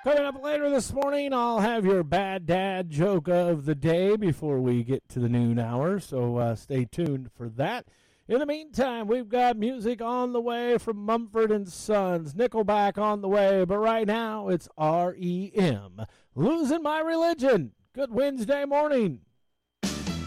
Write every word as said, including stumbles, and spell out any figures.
Coming up later this morning, I'll have your bad dad joke of the day before we get to the noon hour, so uh, stay tuned for that. In the meantime, we've got music on the way from Mumford and Sons, Nickelback on the way, but right now it's R E M, Losing My Religion. Good Wednesday morning.